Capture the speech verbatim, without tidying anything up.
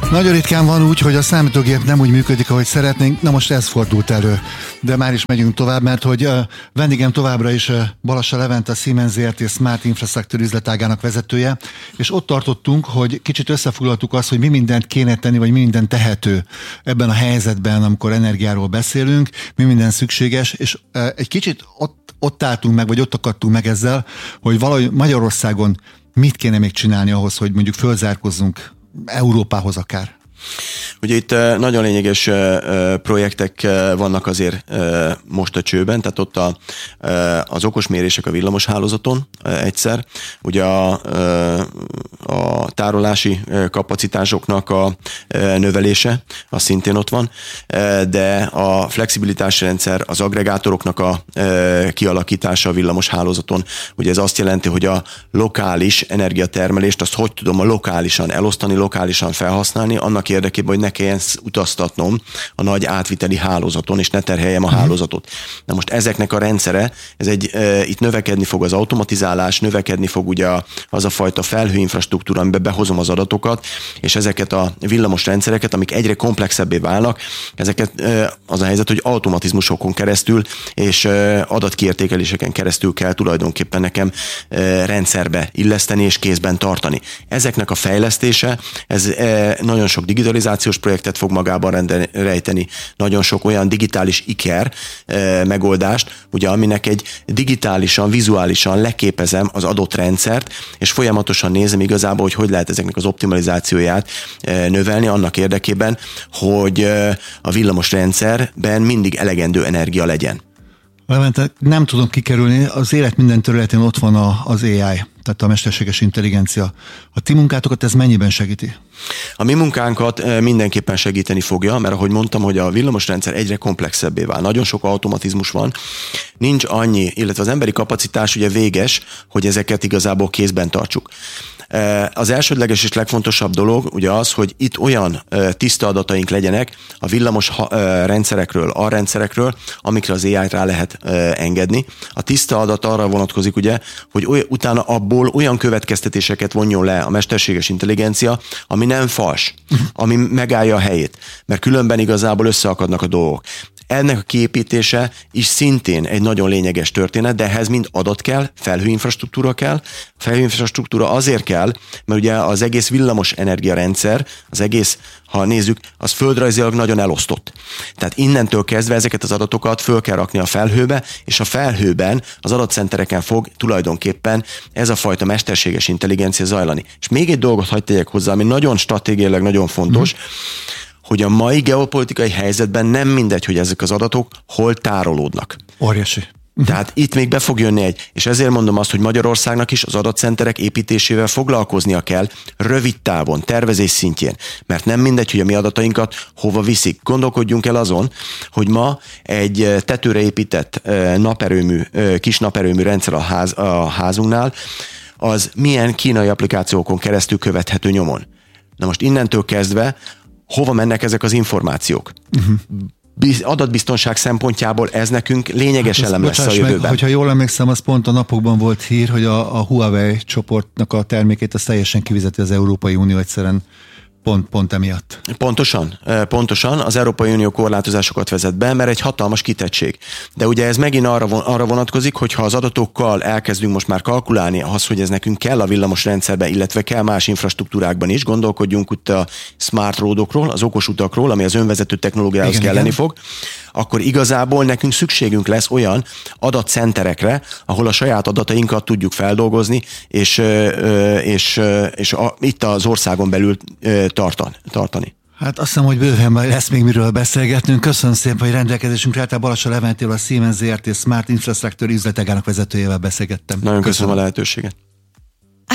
Nagyon ritkán van úgy, hogy a számítógép nem úgy működik, ahogy szeretnénk. Na most ez fordult elő. De már is megyünk tovább, mert hogy uh, vendégem továbbra is uh, Balassa Levente, a Siemens Zé Er Té Smart Infrastructure üzletágának vezetője, és ott tartottunk, hogy kicsit összefoglaltuk azt, hogy mi mindent kéne tenni, vagy mi minden tehető ebben a helyzetben, amikor energiáról beszélünk, mi minden szükséges, és uh, egy kicsit ott, ott álltunk meg, vagy ott akadtunk meg ezzel, hogy valahogy Magyarországon mit kéne még csinálni ahhoz, hogy mondjuk fölzárkozzunk Európához akár. Ugye itt nagyon lényeges projektek vannak azért most a csőben, tehát ott a, az okosmérések a villamos hálózaton egyszer, ugye a, a tárolási kapacitásoknak a növelése, az szintén ott van, de a flexibilitási rendszer, az agregátoroknak a kialakítása a villamos hálózaton, ugye ez azt jelenti, hogy a lokális energiatermelést, azt hogy tudom a lokálisan elosztani, lokálisan felhasználni, annak érdekében, hogy ne kelljen utaztatnom a nagy átviteli hálózaton, és ne terheljem a hálózatot. Na most ezeknek a rendszere, ez egy, e, itt növekedni fog az automatizálás, növekedni fog ugye az a fajta felhőinfrastruktúra, amiben behozom az adatokat, és ezeket a villamos rendszereket, amik egyre komplexebbé válnak, ezeket e, az a helyzet, hogy automatizmusokon keresztül és e, adatkiértékeléseken keresztül kell tulajdonképpen nekem e, rendszerbe illeszteni és kézben tartani. Ezeknek a fejlesztése, ez e, nagyon sok digitalizációs projektet fog magában renden, rejteni, nagyon sok olyan digitális iker e, megoldást, ugye, aminek egy digitálisan, vizuálisan leképezem az adott rendszert, és folyamatosan nézem igazából, hogy hogy lehet ezeknek az optimalizációját e, növelni annak érdekében, hogy e, a villamos rendszerben mindig elegendő energia legyen. Levente, nem tudom kikerülni, az élet minden területén ott van a, az á i, tehát a mesterséges intelligencia. A ti munkátokat ez mennyiben segíti? A mi munkánkat mindenképpen segíteni fogja, mert ahogy mondtam, hogy a villamosrendszer egyre komplexebbé vál. Nagyon sok automatizmus van, nincs annyi, illetve az emberi kapacitás ugye véges, hogy ezeket igazából kézben tartsuk. Az elsődleges és legfontosabb dolog ugye az, hogy itt olyan tiszta adataink legyenek a villamos rendszerekről, a rendszerekről, amikre az á i-t rá lehet engedni. A tiszta adat arra vonatkozik ugye, hogy oly, utána abból olyan következtetéseket vonjon le a mesterséges intelligencia, ami nem fals, ami megállja a helyét, mert különben igazából összeakadnak a dolgok. Ennek a kiépítése is szintén egy nagyon lényeges történet, de ehhez mind adat kell, felhőinfrastruktúra kell. A felhőinfrastruktúra azért kell, mert ugye az egész villamos energiarendszer, az egész, ha nézzük, az földrajzilag nagyon elosztott. Tehát innentől kezdve ezeket az adatokat föl kell rakni a felhőbe, és a felhőben, az adatcentereken fog tulajdonképpen ez a fajta mesterséges intelligencia zajlani. És még egy dolgot hadd tegyek hozzá, ami nagyon stratégiailag nagyon fontos, mm. hogy a mai geopolitikai helyzetben nem mindegy, hogy ezek az adatok hol tárolódnak. Óriási. Tehát itt még be fog jönni egy, és ezért mondom azt, hogy Magyarországnak is az adatcenterek építésével foglalkoznia kell rövid távon, tervezés szintjén, mert nem mindegy, hogy a mi adatainkat hova viszik. Gondolkodjunk el azon, hogy ma egy tetőre épített naperőmű, kis naperőmű rendszer a, ház, a házunknál, az milyen kínai applikációkon keresztül követhető nyomon. Na most innentől kezdve hova mennek ezek az információk? Uh-huh. Adatbiztonság szempontjából ez nekünk lényeges hát elem lesz a jövőben. Meg, hogyha jól emlékszem, az pont a napokban volt hír, hogy a, a Huawei csoportnak a termékét az teljesen kivizeti az Európai Unió egyszerűen pont, pont emiatt. Pontosan, pontosan az Európai Unió korlátozásokat vezet be, mert egy hatalmas kitettség. De ugye ez megint arra, arra vonatkozik, hogy ha az adatokkal elkezdünk most már kalkulálni az, hogy ez nekünk kell a villamos rendszerben, illetve kell más infrastruktúrákban is, gondolkodjunk itt a smart roadokról, az okos utakról, ami az önvezető technológiához igen, kelleni igen. fog, akkor igazából nekünk szükségünk lesz olyan adatcenterekre, ahol a saját adatainkat tudjuk feldolgozni, és, és, és a, itt az országon belül tartani. Hát azt hiszem, hogy bőven lesz még miről beszélgetnünk. Köszönöm szépen, hogy rendelkezésünkre álltál. Balassa Leventével, a Siemens Zé Er Té Smart Infrastructure üzletágának vezetőjével beszélgettem. Nagyon köszönöm, köszönöm a lehetőséget.